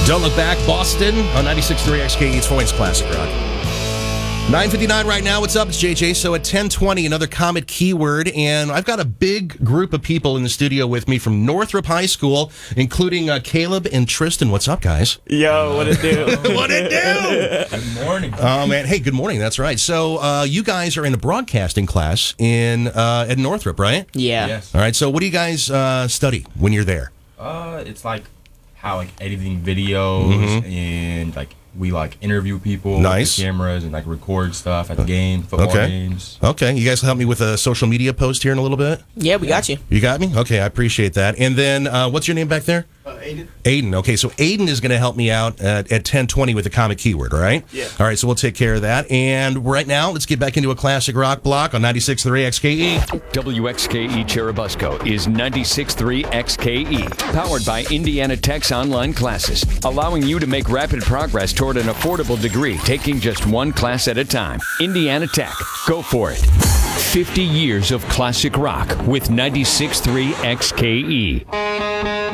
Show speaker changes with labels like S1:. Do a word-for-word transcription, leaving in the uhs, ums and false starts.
S1: Don't Look Back, Boston on ninety-six point three X K E. It's Foynes Classic Rock. nine fifty-nine right now. What's up? It's J J. So at ten twenty, another Comet keyword, and I've got a big group of people in the studio with me from Northrop High School, including uh, Caleb and Tristan. What's up, guys?
S2: Yo, what it do?
S1: What it do?
S3: Good morning.
S1: Oh, man. Hey, good morning. That's right. So uh, you guys are in a broadcasting class in uh, at Northrop, right?
S2: Yeah.
S3: Yes.
S1: All right. So what do you guys uh, study when you're there?
S3: Uh, it's like how like editing videos
S1: Mm-hmm.
S3: and like we like interview people
S1: Nice.
S3: with the cameras and like record stuff at the game, football
S1: Okay.
S3: games.
S1: Okay. You guys help me with a social media post here in a little bit?
S2: Yeah, we got you.
S1: You got me? Okay, I appreciate that. And then, uh, what's your name back there?
S4: Uh, Aiden.
S1: Aiden. Okay, so Aiden is going to help me out at, at ten twenty with the Comet keyword, all right?
S4: Yeah.
S1: All right, so we'll take care of that. And right now, let's get back into a classic rock block on ninety-six point three X K E.
S5: W X K E Cherubusco is ninety-six point three X K E, powered by Indiana Tech's online classes, allowing you to make rapid progress toward an affordable degree, taking just one class at a time. Indiana Tech, go for it. fifty years of classic rock with ninety-six point three X K E.